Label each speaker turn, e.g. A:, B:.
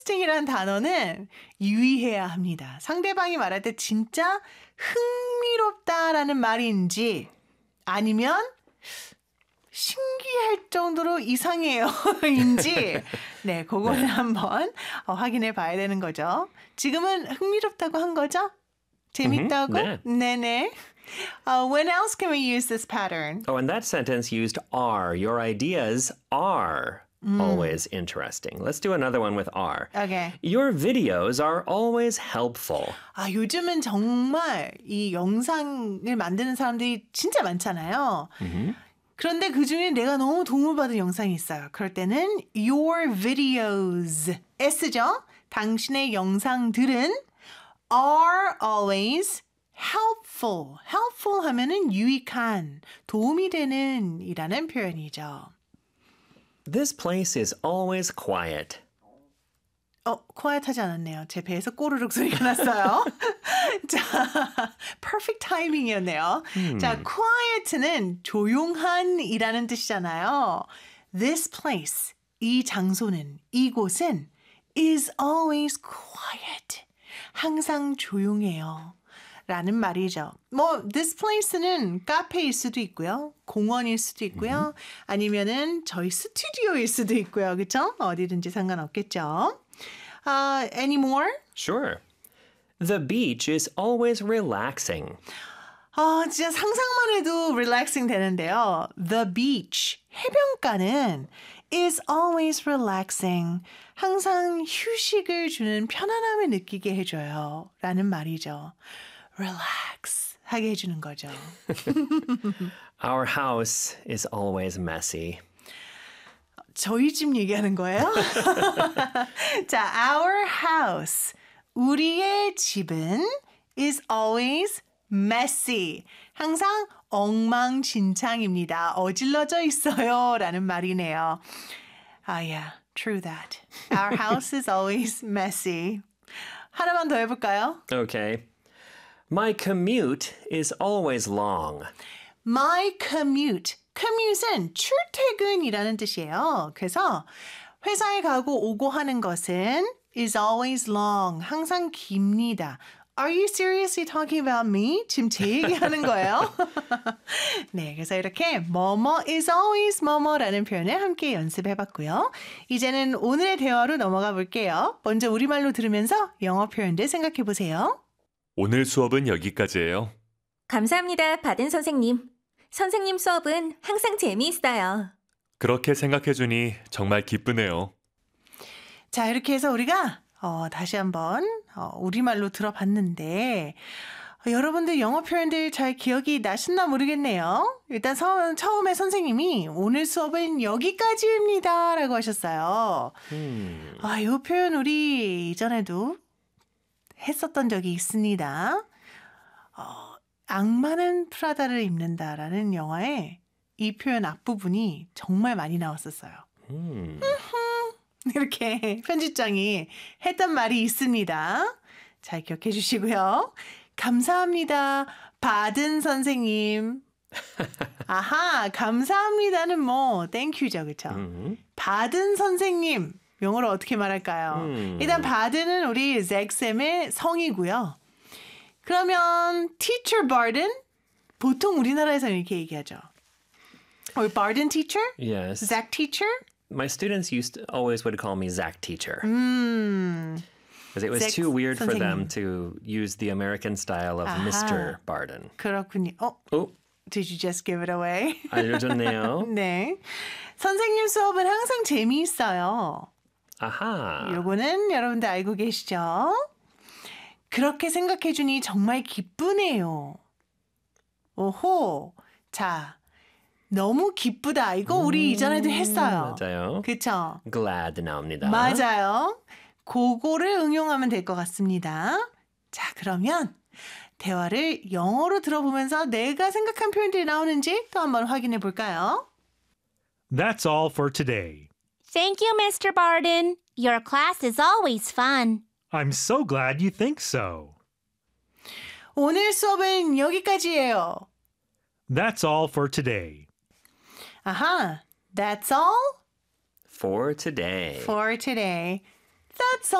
A: interesting이란 단어는 유의해야 합니다. 상대방이 말할 때 진짜 흥미롭다라는 말인지 아니면 신기할 정도로 이상해요 인지 네, 그거는 한번 확인해 봐야 되는 거죠. 지금은 흥미롭다고 한 거죠? 재밌다고?
B: 네.
A: 네네. When else can we use this pattern?
B: Oh, and that sentence used are. Your ideas are always interesting. Let's do another one with are.
A: Okay.
B: Your videos are always helpful.
A: 요즘은 정말 이 영상을 만드는 사람들이 진짜 많잖아요. 그런데 그중에 내가 너무 도움을 받은 영상이 있어요. 그럴 때는 your videos S죠? 당신의 영상들은 are always helpful. helpful 하면은 유익한, 도움이 되는 이라는 표현이죠.
B: This place is always quiet.
A: quiet하지 않았네요. 제 배에서 꼬르륵 소리가 났어요. 자, perfect timing이었네요. 자, quiet는 조용한이라는 뜻이잖아요. This place, 이 장소는, 이곳은 is always quiet. 항상 조용해요. 라는 말이죠. this place는 카페일 수도 있고요. 공원일 수도 있고요. 아니면은 저희 스튜디오일 수도 있고요. 그렇죠? 어디든지 상관없겠죠. Any more?
B: Sure. The beach is always relaxing.
A: 진짜 상상만 해도 relaxing 되는데요. The beach, 해변가는 is always relaxing. 항상 휴식을 주는 편안함을 느끼게 해줘요. 라는 말이죠. Relax 하게 해주는 거죠.
B: Our house is always messy.
A: 저희 집 얘기하는 거예요? 자, our house, 우리의 집은 is always messy. 항상 엉망진창입니다. 어질러져 있어요. 라는 말이네요. Yeah, true that. Our house is always messy. 하나만 더 해볼까요?
B: Okay. My commute is always long.
A: My commute. commute은 출퇴근이라는 뜻이에요. 그래서 회사에 가고 오고 하는 것은 is always long. 항상 깁니다. Are you seriously talking about me? 지금 제 얘기하는 거예요? 네, 그래서 이렇게 뭐뭐 is always 뭐뭐라는 표현을 함께 연습해봤고요. 이제는 오늘의 대화로 넘어가 볼게요. 먼저 우리말로 들으면서 영어 표현들 생각해보세요.
C: 오늘 수업은 여기까지예요.
D: 감사합니다, 바든 선생님. 선생님 수업은 항상 재미있어요.
C: 그렇게 생각해주니 정말 기쁘네요.
A: 자, 이렇게 해서 우리가 다시 한번 우리말로 들어봤는데 여러분들 영어 표현들 잘 기억이 나셨나 모르겠네요. 일단 처음에 선생님이 오늘 수업은 여기까지입니다 라고 하셨어요. 이 표현 우리 이전에도 했었던 적이 있습니다. 악마는 프라다를 입는다라는 영화에 이 표현 앞부분이 정말 많이 나왔었어요. 이렇게 편집장이 했던 말이 있습니다. 잘 기억해 주시고요. 감사합니다. 바든 선생님. 아하, 감사합니다는 땡큐죠. 그렇죠? 바든 선생님. 영어로 어떻게 말할까요? 일단 바든은 우리 잭쌤의 성이고요. 그러면 teacher Barden? 보통 우리나라에서는 이렇게 얘기하죠. Or Barden teacher?
B: Yes.
A: Zach teacher?
B: My students always would call me Zach teacher. Because it was
A: Zach
B: too weird for them
A: 선생님.
B: to use the American style of Mr. Barden.
A: 그렇군요. Did you just give it away?
B: 알려줬네요.
A: 네. 선생님 수업은 항상 재미있어요.
B: 아하.
A: 요거는 여러분들 알고 계시죠? 그렇게 생각해주니 정말 기쁘네요. 오호. 자, 너무 기쁘다. 이거 우리 이전에도 했어요.
B: 맞아요.
A: 그쵸?
B: Glad 나옵니다.
A: 맞아요. 그거를 응용하면 될 것 같습니다. 자, 그러면 대화를 영어로 들어보면서 내가 생각한 표현들이 나오는지 또 한번 확인해 볼까요?
E: That's all for today.
F: Thank you, Mr. Barden. Your class is always fun.
E: I'm so glad you think so.
A: 오늘 수업은 여기까지예요.
E: That's all for today.
A: 아하, that's all
B: For today.
A: for today. That's